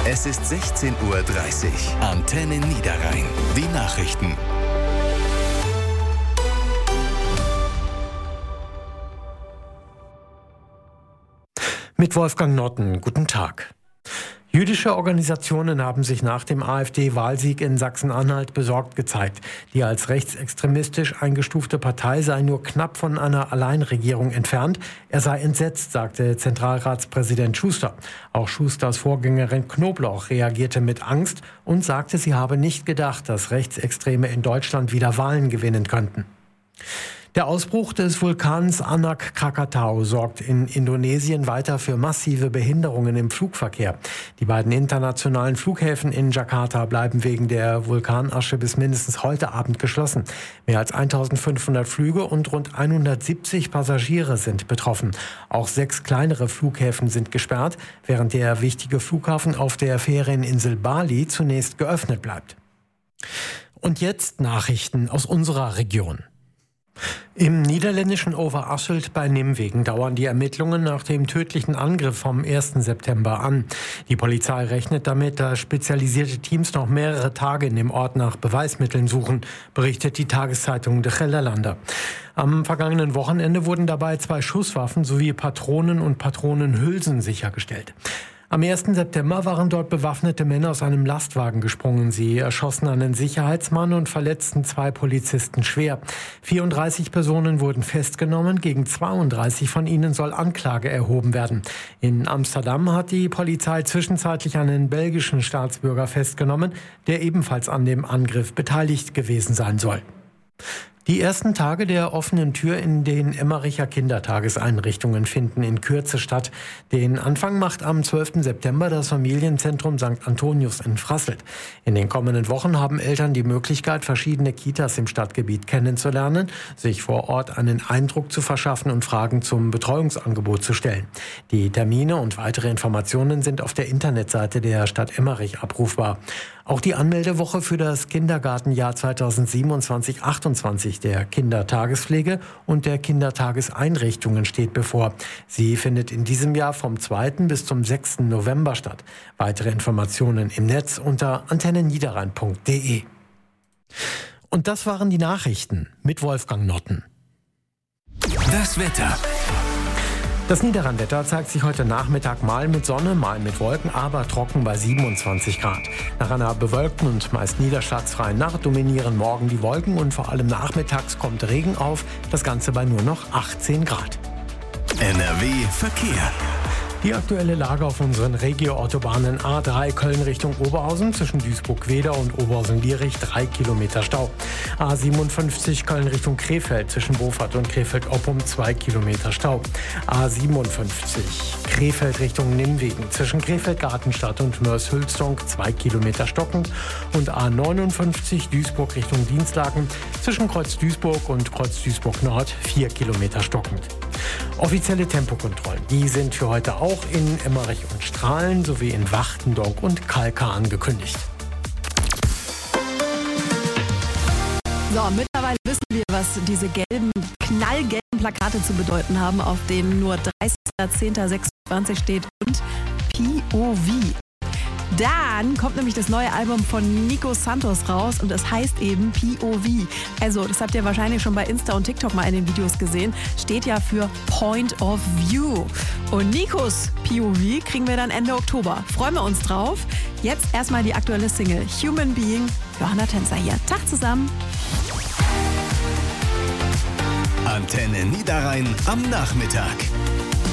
Es ist 16:30 Uhr. Antenne Niederrhein. Die Nachrichten. Mit Wolfgang Notten. Guten Tag. Jüdische Organisationen haben sich nach dem AfD-Wahlsieg in Sachsen-Anhalt besorgt gezeigt. Die als rechtsextremistisch eingestufte Partei sei nur knapp von einer Alleinregierung entfernt. Er sei entsetzt, sagte Zentralratspräsident Schuster. Auch Schusters Vorgängerin Knobloch reagierte mit Angst und sagte, sie habe nicht gedacht, dass Rechtsextreme in Deutschland wieder Wahlen gewinnen könnten. Der Ausbruch des Vulkans Anak Krakatau sorgt in Indonesien weiter für massive Behinderungen im Flugverkehr. Die beiden internationalen Flughäfen in Jakarta bleiben wegen der Vulkanasche bis mindestens heute Abend geschlossen. Mehr als 1500 Flüge und rund 170 Passagiere sind betroffen. Auch 6 kleinere Flughäfen sind gesperrt, während der wichtige Flughafen auf der Ferieninsel Bali zunächst geöffnet bleibt. Und jetzt Nachrichten aus unserer Region. Im niederländischen Overasselt bei Nimwegen dauern die Ermittlungen nach dem tödlichen Angriff vom 1. September an. Die Polizei rechnet damit, dass spezialisierte Teams noch mehrere Tage in dem Ort nach Beweismitteln suchen, berichtet die Tageszeitung De Gelderlander. Am vergangenen Wochenende wurden dabei 2 Schusswaffen sowie Patronen und Patronenhülsen sichergestellt. Am 1. September waren dort bewaffnete Männer aus einem Lastwagen gesprungen. Sie erschossen einen Sicherheitsmann und verletzten 2 Polizisten schwer. 34 Personen wurden festgenommen. Gegen 32 von ihnen soll Anklage erhoben werden. In Amsterdam hat die Polizei zwischenzeitlich einen belgischen Staatsbürger festgenommen, der ebenfalls an dem Angriff beteiligt gewesen sein soll. Die ersten Tage der offenen Tür in den Emmericher Kindertageseinrichtungen finden in Kürze statt. Den Anfang macht am 12. September das Familienzentrum St. Antonius in Frasselt. In den kommenden Wochen haben Eltern die Möglichkeit, verschiedene Kitas im Stadtgebiet kennenzulernen, sich vor Ort einen Eindruck zu verschaffen und Fragen zum Betreuungsangebot zu stellen. Die Termine und weitere Informationen sind auf der Internetseite der Stadt Emmerich abrufbar. Auch die Anmeldewoche für das Kindergartenjahr 2027/28 der Kindertagespflege und der Kindertageseinrichtungen steht bevor. Sie findet in diesem Jahr vom 2. bis zum 6. November statt. Weitere Informationen im Netz unter antenneniederrhein.de. Und das waren die Nachrichten mit Wolfgang Notten. Das Wetter. Das Niederrhein-Wetter zeigt sich heute Nachmittag mal mit Sonne, mal mit Wolken, aber trocken bei 27 Grad. Nach einer bewölkten und meist niederschlagsfreien Nacht dominieren morgen die Wolken und vor allem nachmittags kommt Regen auf, das Ganze bei nur noch 18 Grad. NRW Verkehr. Die aktuelle Lage auf unseren Regio-Autobahnen A3 Köln Richtung Oberhausen zwischen Duisburg-Queder und Oberhausen-Lierich 3 Kilometer Stau. A57 Köln Richtung Krefeld zwischen Beaufort und Krefeld-Oppum 2 Kilometer Stau. A57 Krefeld Richtung Nimwegen zwischen Krefeld-Gartenstadt und Mörs-Hülsdonk 2 Kilometer stockend und A59 Duisburg Richtung Dienstlaken zwischen Kreuz Duisburg und Kreuz Duisburg Nord 4 Kilometer stockend. Offizielle Tempokontrollen, die sind für heute auch in Emmerich und Strahlen sowie in Wachtendonk und Kalkar angekündigt. So, mittlerweile wissen wir, was diese knallgelben Plakate zu bedeuten haben, auf denen nur 30.10.26 steht und POV. Dann kommt nämlich das neue Album von Nico Santos raus und es heißt eben POV. Also, das habt ihr wahrscheinlich schon bei Insta und TikTok mal in den Videos gesehen. Steht ja für Point of View. Und Nikos POV kriegen wir dann Ende Oktober. Freuen wir uns drauf. Jetzt erstmal die aktuelle Single Human Being. Johanna Tänzer hier. Tag zusammen. Antenne Niederrhein am Nachmittag.